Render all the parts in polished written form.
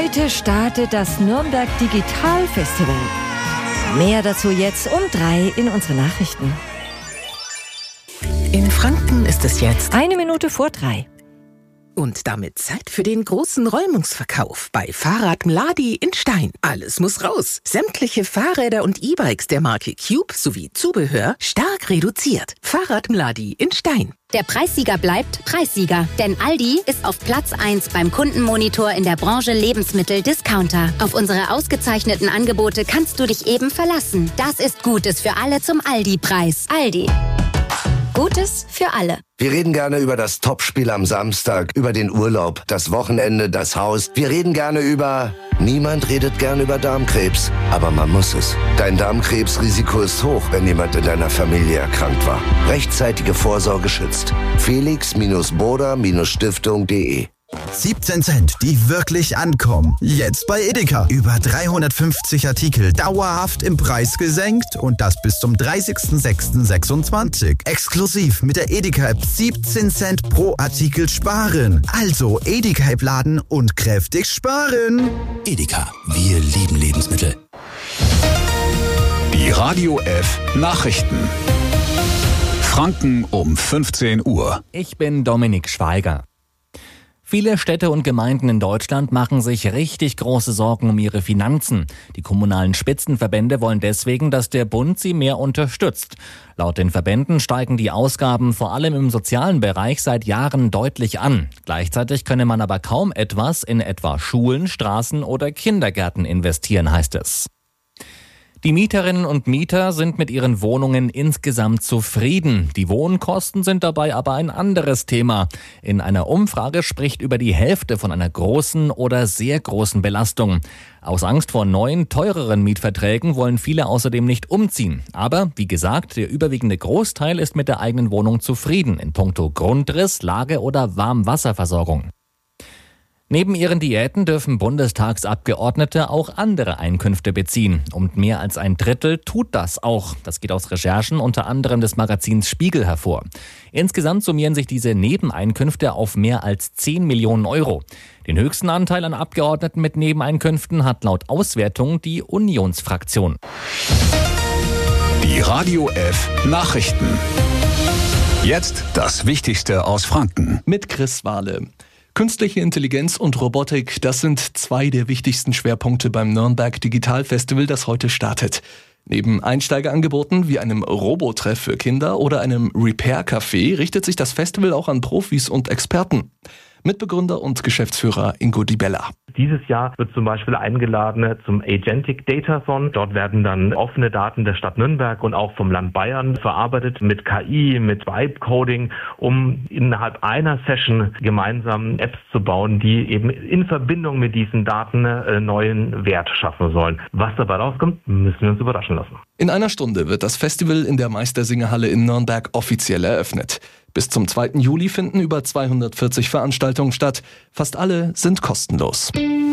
Heute startet das Nürnberg Digital Festival. Mehr dazu jetzt um 3 in unseren Nachrichten. In Franken ist es jetzt 1 Minute vor 3. Und damit Zeit für den großen Räumungsverkauf bei Fahrrad Mladi in Stein. Alles muss raus. Sämtliche Fahrräder und E-Bikes der Marke Cube sowie Zubehör stark reduziert. Fahrrad Mladi in Stein. Der Preissieger bleibt Preissieger, denn Aldi ist auf Platz 1 beim Kundenmonitor in der Branche Lebensmittel-Discounter. Auf unsere ausgezeichneten Angebote kannst du dich eben verlassen. Das ist Gutes für alle zum Aldi-Preis. Aldi. Gutes für alle. Wir reden gerne über das Topspiel am Samstag, über den Urlaub, das Wochenende, das Haus. Wir reden gerne über... Niemand redet gern über Darmkrebs, aber man muss es. Dein Darmkrebsrisiko ist hoch, wenn jemand in deiner Familie erkrankt war. Rechtzeitige Vorsorge schützt. felix-boda-stiftung.de 17 Cent, die wirklich ankommen. Jetzt bei Edeka. Über 350 Artikel dauerhaft im Preis gesenkt und das bis zum 30.06.26. Exklusiv mit der Edeka-App 17 Cent pro Artikel sparen. Also Edeka-App laden und kräftig sparen. Edeka, wir lieben Lebensmittel. Die Radio F Nachrichten. Franken um 15 Uhr. Ich bin Dominik Schweiger. Viele Städte und Gemeinden in Deutschland machen sich richtig große Sorgen um ihre Finanzen. Die kommunalen Spitzenverbände wollen deswegen, dass der Bund sie mehr unterstützt. Laut den Verbänden steigen die Ausgaben vor allem im sozialen Bereich seit Jahren deutlich an. Gleichzeitig könne man aber kaum etwas in etwa Schulen, Straßen oder Kindergärten investieren, heißt es. Die Mieterinnen und Mieter sind mit ihren Wohnungen insgesamt zufrieden. Die Wohnkosten sind dabei aber ein anderes Thema. In einer Umfrage spricht über die Hälfte von einer großen oder sehr großen Belastung. Aus Angst vor neuen, teureren Mietverträgen wollen viele außerdem nicht umziehen. Aber, wie gesagt, der überwiegende Großteil ist mit der eigenen Wohnung zufrieden in puncto Grundriss, Lage oder Warmwasserversorgung. Neben ihren Diäten dürfen Bundestagsabgeordnete auch andere Einkünfte beziehen. Und mehr als ein Drittel tut das auch. Das geht aus Recherchen unter anderem des Magazins Spiegel hervor. Insgesamt summieren sich diese Nebeneinkünfte auf mehr als 10 Millionen Euro. Den höchsten Anteil an Abgeordneten mit Nebeneinkünften hat laut Auswertung die Unionsfraktion. Die Radio F Nachrichten. Jetzt das Wichtigste aus Franken. Mit Chris Wahle. Künstliche Intelligenz und Robotik, das sind 2 der wichtigsten Schwerpunkte beim Nürnberg Digital Festival, das heute startet. Neben Einsteigerangeboten wie einem Robotreff für Kinder oder einem Repair-Café richtet sich das Festival auch an Profis und Experten. Mitbegründer und Geschäftsführer Ingo Di Bella. Dieses Jahr wird zum Beispiel eingeladen zum Agentic Datathon. Dort werden dann offene Daten der Stadt Nürnberg und auch vom Land Bayern verarbeitet mit KI, mit Vibe-Coding, um innerhalb einer Session gemeinsam Apps zu bauen, die eben in Verbindung mit diesen Daten neuen Wert schaffen sollen. Was dabei rauskommt, müssen wir uns überraschen lassen. In einer Stunde wird das Festival in der Meistersingerhalle in Nürnberg offiziell eröffnet. Bis zum 2. Juli finden über 240 Veranstaltungen statt. Fast alle sind kostenlos.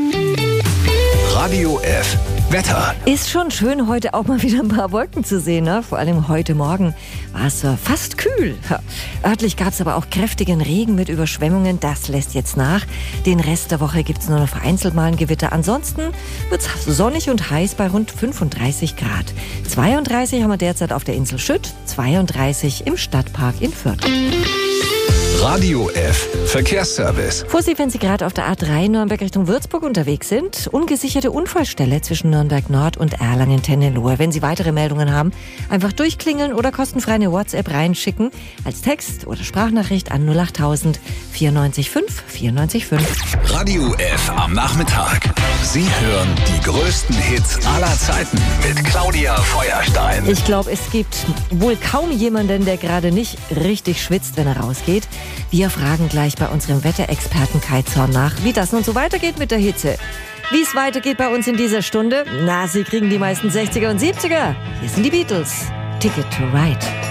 Radio F Wetter. Ist schon schön, heute auch mal wieder ein paar Wolken zu sehen, ne? Vor allem heute Morgen war es fast kühl. Örtlich gab es aber auch kräftigen Regen mit Überschwemmungen. Das lässt jetzt nach. Den Rest der Woche gibt es nur noch vereinzelt mal ein Gewitter. Ansonsten wird es sonnig und heiß bei rund 35 Grad. 32 haben wir derzeit auf der Insel Schütt, 32 im Stadtpark in Fürth. Radio F Verkehrsservice. Vorsicht, wenn Sie gerade auf der A3 Nürnberg Richtung Würzburg unterwegs sind. Ungesicherte Unfallstelle zwischen Nürnberg Nord und Erlangen-Tennelohe. Wenn Sie weitere Meldungen haben, einfach durchklingeln oder kostenfrei eine WhatsApp reinschicken. Als Text oder Sprachnachricht an 08000 94 5 94 5. Radio F am Nachmittag. Sie hören die größten Hits aller Zeiten mit Claudia Feuerstein. Ich glaube, es gibt wohl kaum jemanden, der gerade nicht richtig schwitzt, wenn er rausgeht. Wir fragen gleich bei unserem Wetterexperten Kai Zorn nach, wie das nun so weitergeht mit der Hitze. Wie es weitergeht bei uns in dieser Stunde? Na, Sie kriegen die meisten 60er und 70er. Hier sind die Beatles. Ticket to Ride.